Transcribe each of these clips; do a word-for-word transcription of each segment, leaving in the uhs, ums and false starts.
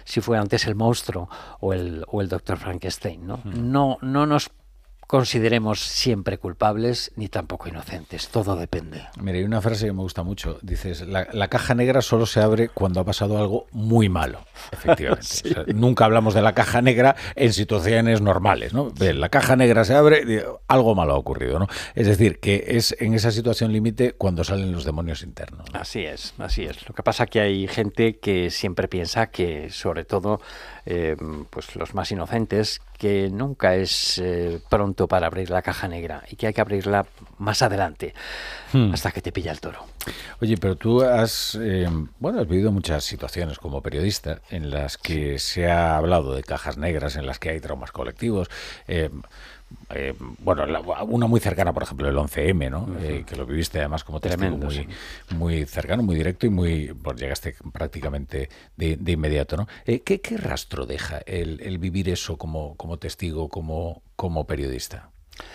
si fue antes el monstruo o el, o el doctor Frankenstein, ¿no? Mm. No, no nos consideremos siempre culpables ni tampoco inocentes, todo depende. Mira, hay una frase que me gusta mucho, dices, la, la caja negra solo se abre cuando ha pasado algo muy malo, efectivamente. Sí. O sea, nunca hablamos de la caja negra en situaciones normales, ¿no? Sí. La caja negra se abre, digo, algo malo ha ocurrido, ¿no? Es decir, que es en esa situación límite cuando salen los demonios internos, ¿no? Así es, así es. Lo que pasa es que hay gente que siempre piensa que, sobre todo, eh, pues los más inocentes, que nunca es eh, pronto para abrir la caja negra y que hay que abrirla más adelante, hmm. hasta que te pilla el toro. Oye, pero tú has, eh, bueno, has vivido muchas situaciones como periodista en las que se ha hablado de cajas negras, en las que hay traumas colectivos. Eh, Eh, bueno, la, una muy cercana, por ejemplo, el once eme, ¿no? Uh-huh. Eh, que lo viviste además como testigo Tremendo, muy, sí. muy cercano, muy directo y muy, pues llegaste prácticamente de, de inmediato, ¿no? Eh, ¿qué, ¿Qué rastro deja el, el vivir eso como, como testigo, como, como periodista?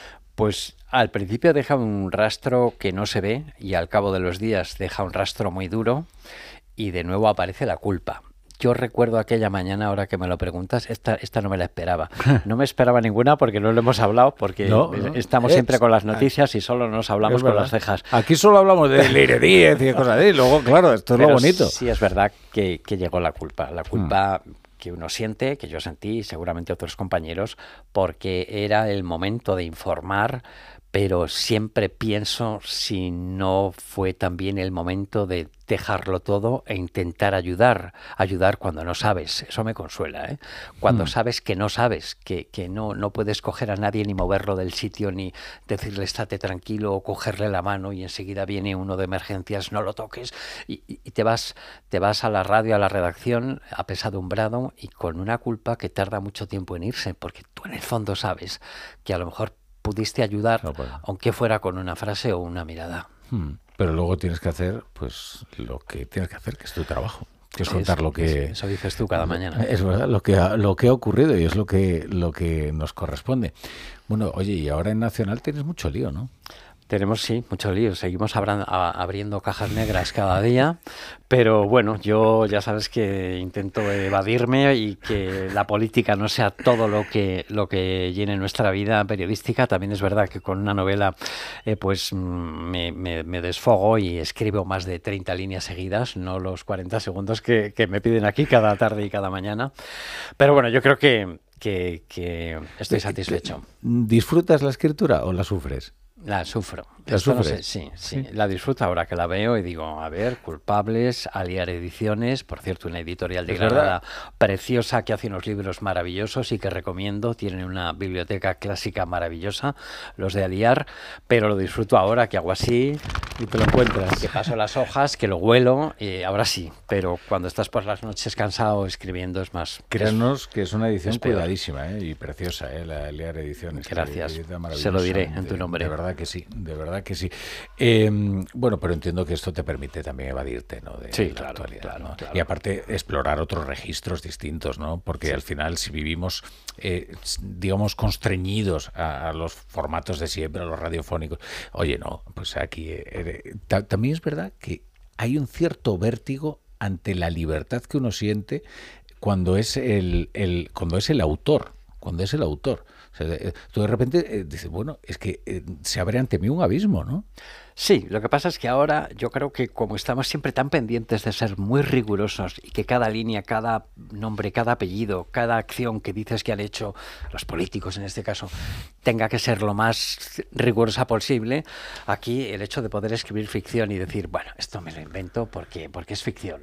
Pues al principio deja un rastro que no se ve y al cabo de los días deja un rastro muy duro y de nuevo aparece la culpa. Yo recuerdo aquella mañana, ahora que me lo preguntas, esta, esta no me la esperaba. No me esperaba ninguna porque no lo hemos hablado, porque no, no. estamos eh, siempre con las noticias y solo nos hablamos con las cejas. Aquí solo hablamos de Leire Díez y de cosas así. Luego, claro, esto es Pero lo bonito. Sí, es verdad que, que llegó la culpa. La culpa hmm. que uno siente, que yo sentí y seguramente otros compañeros, porque era el momento de informar, pero siempre pienso si no fue también el momento de dejarlo todo e intentar ayudar, ayudar cuando no sabes. Eso me consuela, ¿eh? Cuando mm. sabes que no sabes, que, que no, no puedes coger a nadie ni moverlo del sitio, ni decirle estate tranquilo o cogerle la mano y enseguida viene uno de emergencias, no lo toques, y, y te vas, te vas a la radio, a la redacción, apesadumbrado y con una culpa que tarda mucho tiempo en irse, porque tú en el fondo sabes que a lo mejor pudiste ayudar, no, pues. aunque fuera con una frase o una mirada. Hmm. Pero luego tienes que hacer pues lo que tienes que hacer, que es tu trabajo, que es sí, contar lo que... Eso dices tú cada mañana. Es verdad, lo que ha, lo que ha ocurrido y es lo que, lo que nos corresponde. Bueno, oye, y ahora en Nacional tienes mucho lío, ¿no? Tenemos, sí, mucho lío. Seguimos abran, a, abriendo cajas negras cada día, pero bueno, yo ya sabes que intento evadirme y que la política no sea todo lo que lo que llene nuestra vida periodística. También es verdad que con una novela eh, pues me, me, me desfogo y escribo más de treinta líneas seguidas, no los cuarenta segundos que, que me piden aquí cada tarde y cada mañana. Pero bueno, yo creo que, que, que estoy satisfecho. ¿Disfrutas la escritura o la sufres? La sufro. ¿La sufres? No sé, sí, sí, sí, la disfruto ahora que la veo y digo, a ver, Culpables, Aliar Ediciones, por cierto, una editorial de Granada preciosa que hace unos libros maravillosos y que recomiendo, tienen una biblioteca clásica maravillosa, los de Aliar, pero lo disfruto ahora que hago así y te lo encuentras, que paso las hojas, que lo huelo, y ahora sí, pero cuando estás por las noches cansado escribiendo es más... Créanos que es una edición es cuidadísima ¿eh? y preciosa, ¿eh? La Aliar Ediciones. Gracias, se lo diré en tu nombre. De, de verdad que sí, de verdad que sí. Eh, bueno, pero entiendo que esto te permite también evadirte, ¿no? De sí, la claro, actualidad, claro, ¿no? claro. Y aparte explorar otros registros distintos, ¿no? Porque sí. al final si vivimos, eh, digamos, constreñidos a, a los formatos de siempre, a los radiofónicos, oye, no, pues aquí eh, ta- también es verdad que hay un cierto vértigo ante la libertad que uno siente cuando es el, el cuando es el autor, cuando es el autor. O sea, tú de repente eh, dices, bueno, es que eh, se abre ante mí un abismo, ¿no? Sí, lo que pasa es que ahora yo creo que como estamos siempre tan pendientes de ser muy rigurosos y que cada línea, cada nombre, cada apellido, cada acción que dices que han hecho los políticos en este caso, tenga que ser lo más rigurosa posible, aquí el hecho de poder escribir ficción y decir, bueno, esto me lo invento porque, porque es ficción,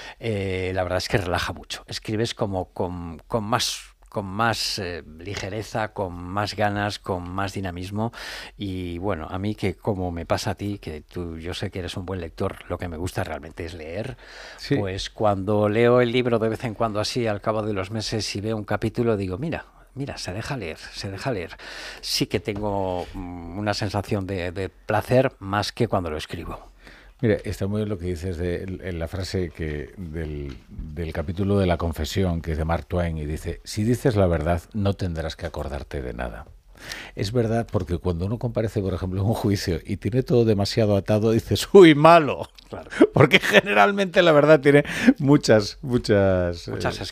eh, la verdad es que relaja mucho. Escribes como con, con más... con más eh, ligereza, con más ganas, con más dinamismo y bueno, a mí que como me pasa a ti, que tú yo sé que eres un buen lector, lo que me gusta realmente es leer, sí. Pues cuando leo el libro de vez en cuando así al cabo de los meses y veo un capítulo digo, mira, mira, se deja leer, se deja leer. Sí que tengo mm, una sensación de, de placer más que cuando lo escribo. Mira, está muy bien lo que dices de, en la frase que del, del capítulo de la confesión, que es de Mark Twain, y dice, si dices la verdad, no tendrás que acordarte de nada. Es verdad, porque cuando uno comparece, por ejemplo, en un juicio y tiene todo demasiado atado, dices, ¡uy, malo! Claro. Porque generalmente la verdad tiene muchas, muchas... Muchas, eh,